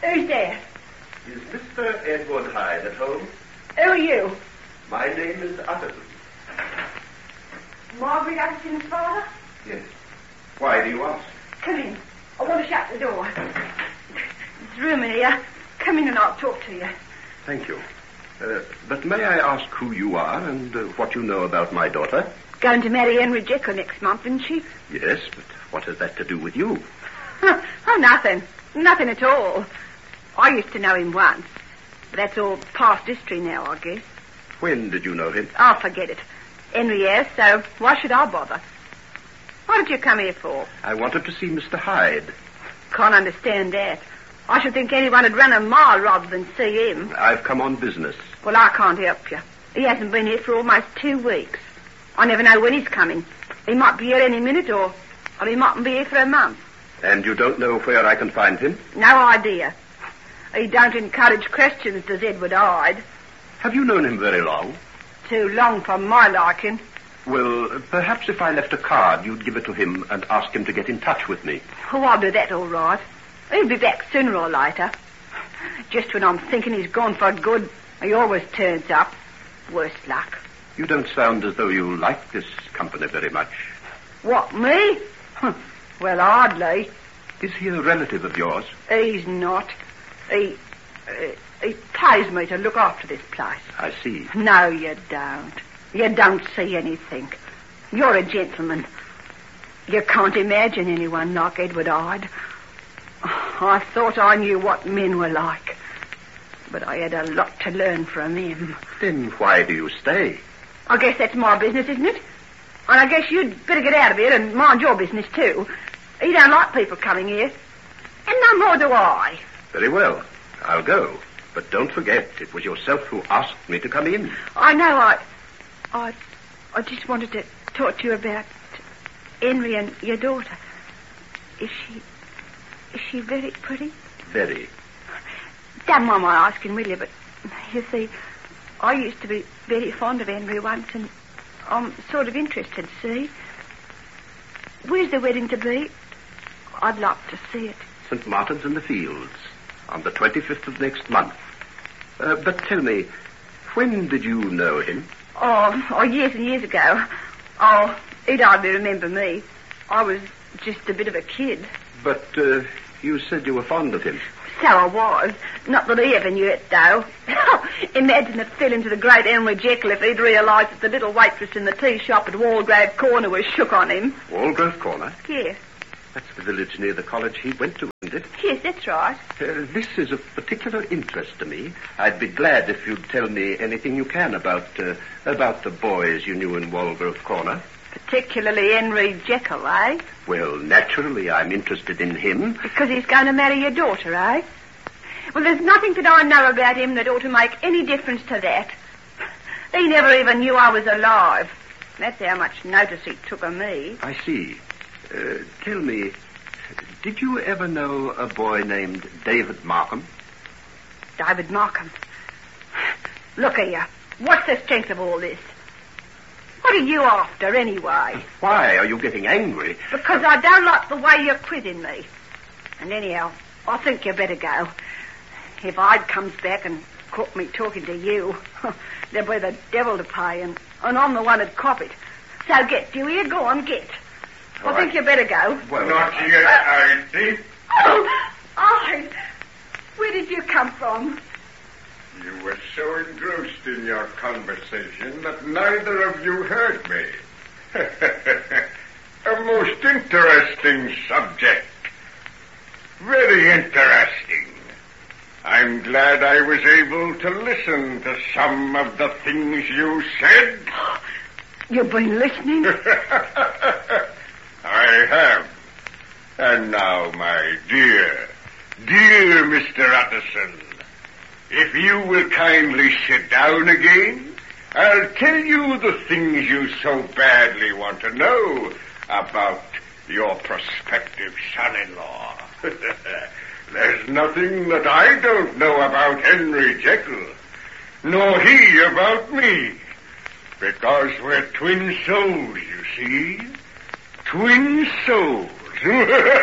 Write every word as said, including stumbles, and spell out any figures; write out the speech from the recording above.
Who's there? Is Mister Edward Hyde at home? Who are you? My name is Utterson. Margaret Utterson's father? Yes. Why do you ask? Come in. I want to shut the door. There's room in here. Come in and I'll talk to you. Thank you. Uh, but may I ask who you are and uh, what you know about my daughter? Going to marry Henry Jekyll next month, isn't she? Yes, but what has that to do with you? Oh, nothing. Nothing at all. I used to know him once. But that's all past history now, I guess. When did you know him? I'll forget it. Henry has, so why should I bother? What did you come here for? I wanted to see Mister Hyde. Can't understand that. I should think anyone would run a mile rather than see him. I've come on business. Well, I can't help you. He hasn't been here for almost two weeks. I never know when he's coming. He might be here any minute, or, or he mightn't be here for a month. And you don't know where I can find him? No idea. He don't encourage questions, does Edward Hyde. Have you known him very long? Too long for my liking. Well, perhaps if I left a card, you'd give it to him and ask him to get in touch with me. Oh, I'll do that all right. He'll be back sooner or later. Just when I'm thinking he's gone for good, he always turns up. Worse luck. You don't sound as though you like this company very much. What, me? Well, hardly. Is he a relative of yours? He's not. He, uh, he pays me to look after this place. I see. No, you don't. You don't see anything. You're a gentleman. You can't imagine anyone like Edward Hyde. I thought I knew what men were like. But I had a lot to learn from him. Then why do you stay? I guess that's my business, isn't it? And I guess you'd better get out of here and mind your business, too. You don't like people coming here. And no more do I. Very well. I'll go. But don't forget, it was yourself who asked me to come in. I know. I... I... I just wanted to talk to you about Henry and your daughter. Is she... Is she very pretty? Very. Don't mind my asking, will you? But, you see, I used to be very fond of Henry once, and I'm sort of interested, see? Where's the wedding to be? I'd like to see it. Saint Martin's in the Fields, on the twenty-fifth of next month. Uh, but tell me, when did you know him? Oh, oh, years and years ago. Oh, he'd hardly remember me. I was just a bit of a kid. But uh, you said you were fond of him. So I was. Not that he ever knew it, though. Imagine it fell into the great Henry Jekyll if he'd realised that the little waitress in the tea shop at Walgrove Corner was shook on him. Walgrove Corner? Yes. That's the village near the college he went to, isn't it? Yes, that's right. Uh, this is of particular interest to me. I'd be glad if you'd tell me anything you can about uh, about the boys you knew in Walgrove Corner. Particularly Henry Jekyll, eh? Well, naturally, I'm interested in him. Because he's going to marry your daughter, eh? Well, there's nothing that I know about him that ought to make any difference to that. He never even knew I was alive. That's how much notice he took of me. I see. Uh, tell me, did you ever know a boy named David Markham? David Markham? Look here. What's the strength of all this? What are you after, anyway? Why are you getting angry? Because I don't like the way you're quizzing me. And anyhow, I think you better go. If Hyde comes back and caught me talking to you, there'll be the devil to pay, and, and I'm the one who'd cop it. So get, do you hear? Go on, get. I All think right. you better go. Well, Not yet, I think. Oh, Hyde, where did you come from? You were so engrossed in your conversation that neither of you heard me. A most interesting subject. Very interesting. I'm glad I was able to listen to some of the things you said. You've been listening? I have. And now, my dear, dear Mister Utterson, if you will kindly sit down again, I'll tell you the things you so badly want to know about your prospective son-in-law. There's nothing that I don't know about Henry Jekyll, nor he about me, because we're twin souls, you see. Twin souls.